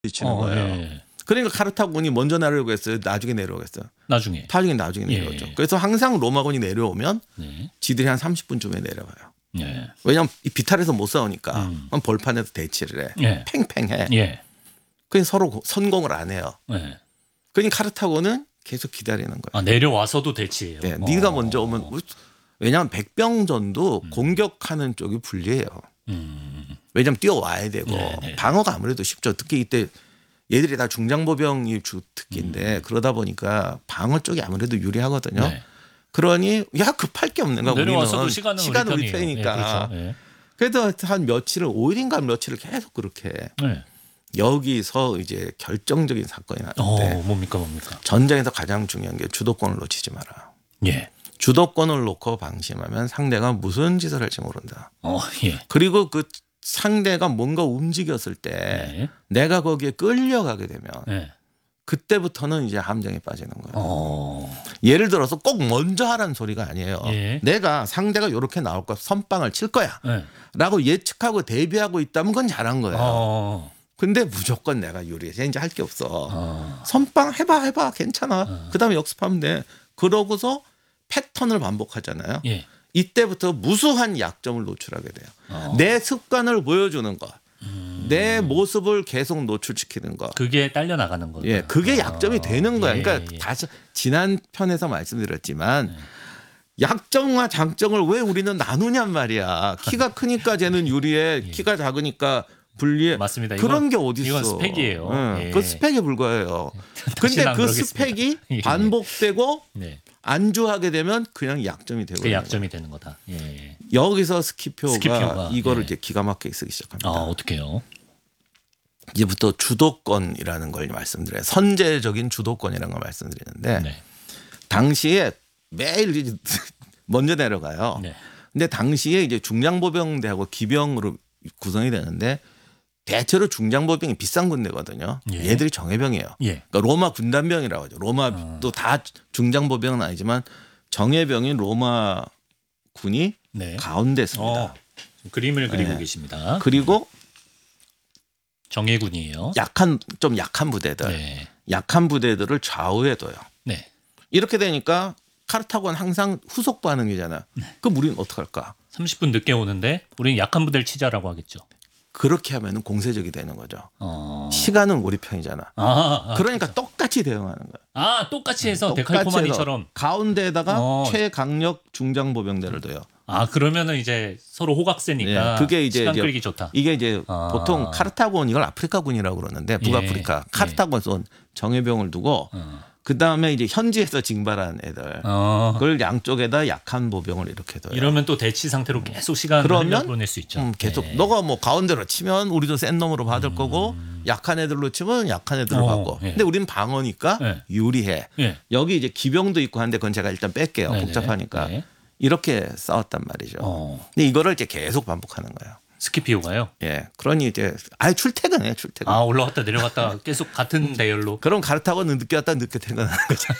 치는 거예요. 예. 그러니까 카르타고군이 먼저 내려오고 했어요. 나중에 내려오겠어요. 나중에 내려오죠. 그래서 항상 로마군이 내려오면 네. 지들이 지들이 한 30분쯤에 내려와요. 예. 왜냐하면 이 비탈에서 못 싸우니까 그럼 벌판에서 대치를 해. 예. 팽팽해. 예. 그냥 서로 선공을 안 해요. 예. 그러니까 카르타고는 계속 기다리는 거예요. 아, 내려와서도 대치해요. 네, 네가 먼저 오면 왜냐하면 백병전도 공격하는 쪽이 불리해요. 왜냐하면 뛰어와야 되고 네. 방어가 아무래도 쉽죠. 특히 이때 얘들이 다 중장보병이 주 특기인데 그러다 보니까 방어 쪽이 아무래도 유리하거든요. 네. 그러니 야 급할 게 없는 거야. 내려와서도 우리는 시간은 우리 편이니까. 예, 그렇죠. 예. 그래도 한 며칠을 5일인가 며칠을 계속 그렇게 해. 네. 여기서 이제 결정적인 사건이 나는데 뭡니까? 전쟁에서 가장 중요한 게 주도권을 놓치지 마라. 예. 주도권을 놓고 방심하면 상대가 무슨 짓을 할지 모른다. 예. 그리고 그 상대가 뭔가 움직였을 때 네. 내가 거기에 끌려가게 되면 예. 그때부터는 이제 함정에 빠지는 거예요. 예를 들어서 꼭 먼저 하라는 소리가 아니에요. 예. 내가 상대가 이렇게 나올 거야. 선빵을 칠 거야. 예. 라고 예측하고 대비하고 있다면 그건 잘한 거예요. 어. 근데 무조건 내가 유리해. 이제 할 게 없어. 선빵 해봐. 괜찮아. 그다음에 역습하면 돼. 그러고서 패턴을 반복하잖아요. 예. 이때부터 무수한 약점을 노출하게 돼요. 내 습관을 보여주는 것. 내 모습을 계속 노출시키는 것. 그게 딸려 나가는 거죠. 예, 그게 약점이 되는 거야. 예, 그러니까 예. 다시 지난 편에서 말씀드렸지만 약점과 장점을 왜 우리는 나누냔 말이야. 키가 크니까 쟤는 유리해. 키가 작으니까 불리해. 맞습니다. 그런 게 어디 있어? 이건 스펙이에요. 예, 예. 그 스펙에 불과해요. 다시는 근데 안 그 그러겠습니다. 스펙이 예. 반복되고 네. 안주하게 되면 그냥 약점이 되고 그 약점이 되는 거다. 예. 여기서 스키표가 스키표가, 이거를 예. 이제 기가 막히게 쓰기 시작합니다. 어떻게요? 이제부터 주도권이라는 걸 말씀드려요. 선제적인 주도권이라는 걸 말씀드리는데 네. 당시에 매일 이제 먼저 내려가요. 네. 근데 당시에 이제 중장보병대하고 기병으로 구성이 되는데 대체로 중장보병이 비싼 군대거든요. 예. 얘들이 정예병이에요. 예. 그러니까 로마 군단병이라고 하죠. 로마도 다 중장보병은 아니지만 정예병인 로마 군이 네. 가운데 있습니다. 그림을 그리고 네. 계십니다. 그리고 정예군이에요. 좀 약한 부대들, 네. 약한 부대들을 좌우에 둬요. 네. 이렇게 되니까 카르타고는 항상 후속 반응이잖아. 그럼 우리는 어떡할까? 30분 늦게 오는데 우리는 약한 부대를 치자라고 하겠죠. 그렇게 하면 공세적이 되는 거죠. 시간은 우리 편이잖아. 그러니까 똑같이 대응하는 거야. 똑같이 해서 똑같이 데칼코마니처럼. 해서 가운데에다가 최강력 중장보병대를 둬요. 그러면은 이제 서로 호각세니까 예, 그게 이제 시간 끌기 좋다. 이게 이제 보통 카르타고는 이걸 아프리카군이라고 그러는데 북아프리카 카르타고는 쏜 정예병을 두고 그 다음에 이제 현지에서 징발한 애들 그걸 양쪽에다 약한 보병을 이렇게 둬요. 이러면 또 대치 상태로 계속 시간을 그러면 흘려보낼 수 있죠. 계속 예. 너가 뭐 가운데로 치면 우리도 센 놈으로 받을 거고 약한 애들로 치면 약한 애들로 받고. 예. 근데 우리는 방어니까 예. 유리해. 예. 여기 이제 기병도 있고 한데 그건 제가 일단 뺄게요. 네네. 복잡하니까. 네. 이렇게 싸웠단 말이죠. 근데 이거를 이제 계속 반복하는 거예요. 스키피오가요? 예. 그러니 이제 아예 출퇴근해, 출퇴근. 올라갔다 내려갔다 계속 같은 대열로. 그럼 가르타고는 늦게 왔다 늦게 퇴근하는 거죠.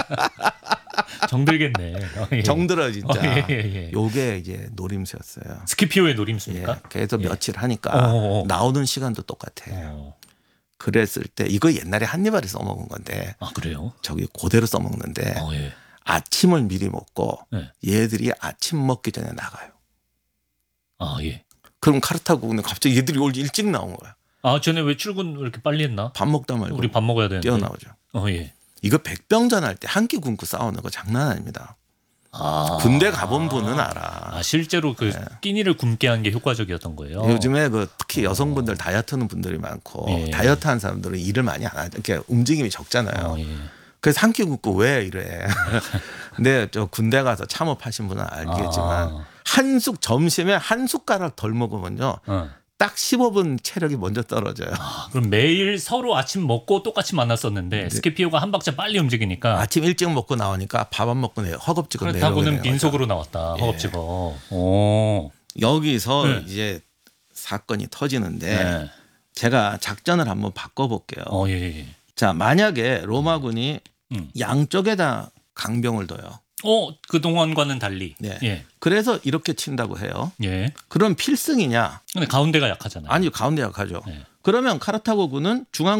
정들겠네. 예. 정들어 진짜. 예. 요게 이제 노림수였어요. 스키피오의 예. 노림수입니까? 계속 며칠 하니까 나오는 시간도 똑같아요. 그랬을 때 이거 옛날에 한니발이 써먹은 건데 그래요? 저기 그대로 써먹는데 예. 아침을 미리 먹고 네. 얘들이 아침 먹기 전에 나가요. 예. 그럼 카르타고는 갑자기 얘들이 일찍 나온 거야. 전에 왜 출근 왜 이렇게 빨리 했나? 밥 먹다 말고 우리 밥 먹어야 되는데. 뛰어나오죠. 예. 이거 백병전 할 때 한 끼 굶고 싸우는 거 장난 아닙니다. 군대 가본 분은 알아. 실제로 그 끼니를 굶게 한 게 효과적이었던 거예요. 요즘에 특히 여성분들 다이어트하는 분들이 많고 예. 다이어트 하는 사람들은 일을 많이 안 하죠. 그러니까 움직임이 적잖아요. 예. 그래서 한 끼 굶고 왜 이래. 근데 저 군대 가서 참업하신 분은 알겠지만 점심에 한 숟가락 덜 먹으면요. 딱 15분 체력이 먼저 떨어져요. 그럼 매일 서로 아침 먹고 똑같이 만났었는데 스키피오가 한 박자 빨리 움직이니까 아침 일찍 먹고 나오니까 밥 안 먹고 허겁지겁 내려오게 그렇다고는 되는 거죠. 빈속으로 나왔다. 허겁지겁. 여기서 네. 이제 사건이 터지는데 네. 제가 작전을 한번 바꿔볼게요. 예. 자, 만약에 로마군이 양쪽에다 강병을 둬요. 그동안과는 달리. 네. 예. 그래서 이렇게 친다고 해요. 예. 그럼 필승이냐? 근데 가운데가 약하잖아요. 아니요, 가운데 약하죠. 네. 그러면 카르타고군은 중앙